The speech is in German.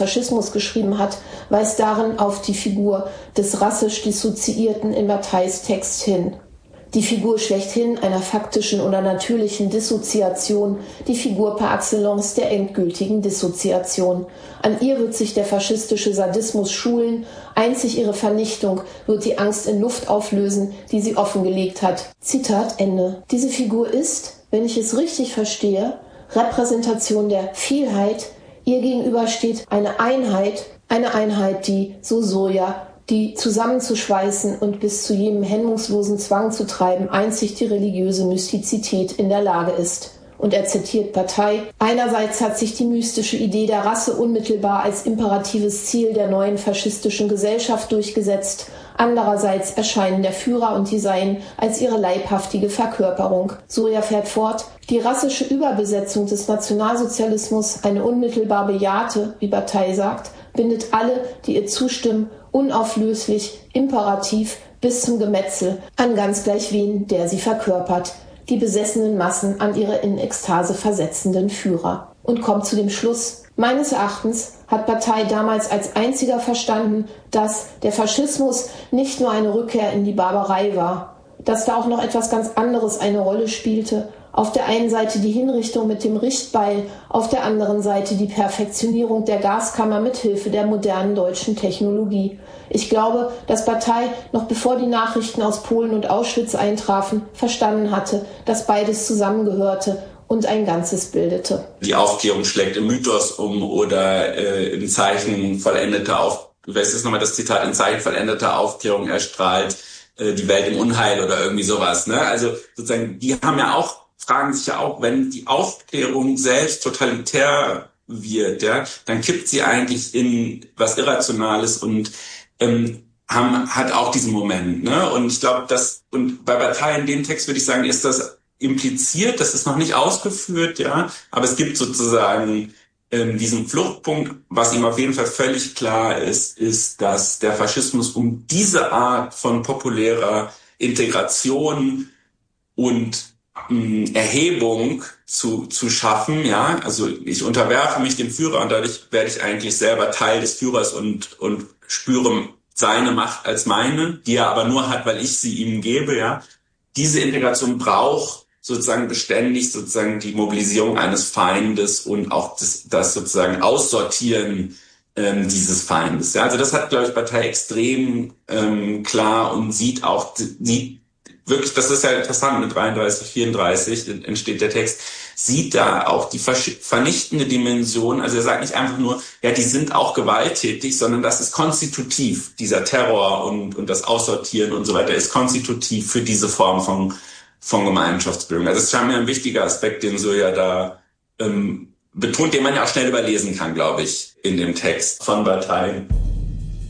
Faschismus geschrieben hat, weist darin auf die Figur des rassisch Dissoziierten in Batailles Text hin. Die Figur schlechthin einer faktischen oder natürlichen Dissoziation, die Figur par excellence der endgültigen Dissoziation. An ihr wird sich der faschistische Sadismus schulen, einzig ihre Vernichtung wird die Angst in Luft auflösen, die sie offengelegt hat. Zitat Ende. Diese Figur ist, wenn ich es richtig verstehe, Repräsentation der Vielheit. Ihr gegenüber steht eine Einheit, die, so Surya, die zusammenzuschweißen und bis zu jenem hemmungslosen Zwang zu treiben, einzig die religiöse Mystizität in der Lage ist. Und er zitiert Bataille: Einerseits hat sich die mystische Idee der Rasse unmittelbar als imperatives Ziel der neuen faschistischen Gesellschaft durchgesetzt, andererseits erscheinen der Führer und die Seinen als ihre leibhaftige Verkörperung. Surya fährt fort: Die rassische Überbesetzung des Nationalsozialismus, eine unmittelbar bejahte, wie Bataille sagt, bindet alle, die ihr zustimmen, unauflöslich, imperativ bis zum Gemetzel an ganz gleich wen, der sie verkörpert, die besessenen Massen an ihre in Ekstase versetzenden Führer. Und kommt zu dem Schluss: Meines Erachtens hat Bataille damals als einziger verstanden, dass der Faschismus nicht nur eine Rückkehr in die Barbarei war, dass da auch noch etwas ganz anderes eine Rolle spielte. Auf der einen Seite die Hinrichtung mit dem Richtbeil, auf der anderen Seite die Perfektionierung der Gaskammer mit Hilfe der modernen deutschen Technologie. Ich glaube, dass Bataille, noch bevor die Nachrichten aus Polen und Auschwitz eintrafen, verstanden hatte, dass beides zusammengehörte und ein Ganzes bildete. Die Aufklärung schlägt im Mythos um oder im Zeichen vollendeter Aufklärung. Was ist nochmal das Zitat? In Zeichen vollendeter Aufklärung erstrahlt die Welt im Unheil oder irgendwie sowas. Ne? Also sozusagen, die haben ja auch, fragen sich ja auch, wenn die Aufklärung selbst totalitär wird, ja, dann kippt sie eigentlich in was Irrationales und hat auch diesen Moment. Ne? Und ich glaube, und bei Bataille in dem Text würde ich sagen, ist das impliziert, das ist noch nicht ausgeführt, ja, aber es gibt sozusagen diesen Fluchtpunkt. Was ihm auf jeden Fall völlig klar ist, dass der Faschismus um diese Art von populärer Integration und Erhebung zu schaffen, ja, also ich unterwerfe mich dem Führer und dadurch werde ich eigentlich selber Teil des Führers und spüre seine Macht als meine, die er aber nur hat, weil ich sie ihm gebe, ja. Diese Integration braucht sozusagen beständig sozusagen die Mobilisierung eines Feindes und auch das sozusagen Aussortieren dieses Feindes. Ja, also das hat, glaube ich, Bataille extrem klar und sieht wirklich, das ist ja interessant, mit 33, 34 entsteht der Text, sieht da auch die vernichtende Dimension. Also er sagt nicht einfach nur, ja, die sind auch gewalttätig, sondern das ist konstitutiv. Dieser Terror und das Aussortieren und so weiter ist konstitutiv für diese Form von Gemeinschaftsbildung. Also das ist schon mir ein wichtiger Aspekt, den Surya da betont, den man ja auch schnell überlesen kann, glaube ich, in dem Text von Bataille.